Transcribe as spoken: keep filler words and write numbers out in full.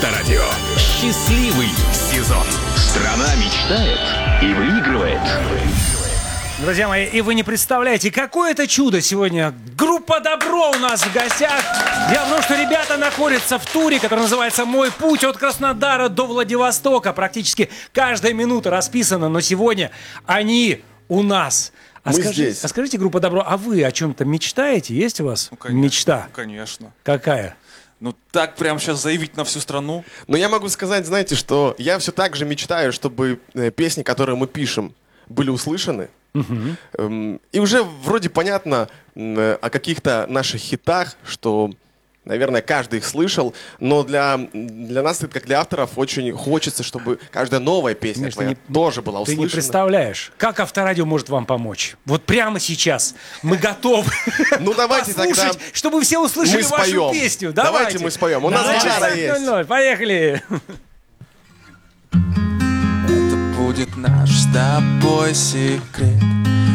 Авторадио. Счастливый сезон. Страна мечтает и выигрывает. Друзья мои, и вы не представляете, какое это чудо сегодня. Группа «Добро» у нас в гостях. Дело в том, что ребята находятся в туре, который называется «Мой путь» от Краснодара до Владивостока. Практически каждая минута расписана, но сегодня они у нас. А, Мы скажи, здесь. а скажите, группа «Добро», а вы о чем-то мечтаете? Есть у вас Ну, конечно, мечта? Конечно. Какая? Ну так прямо сейчас заявить на всю страну. Но я могу сказать, знаете, что я все так же мечтаю, чтобы э, песни, которые мы пишем, были услышаны. Эм, И уже вроде понятно м, э, о каких-то наших хитах, что, наверное, каждый их слышал, но для, для нас, как для авторов, очень хочется, чтобы каждая новая песня Миш, ты твоя не- тоже была Ты услышана. не представляешь, как Авторадио может вам помочь. Вот прямо сейчас мы готовы Ну давайте тогда послушать, чтобы все услышали мы вашу споем. песню. Давайте Давайте, мы споем. У нас Давайте. гитара есть. ноль ноль. Поехали. Это будет наш с тобой секрет.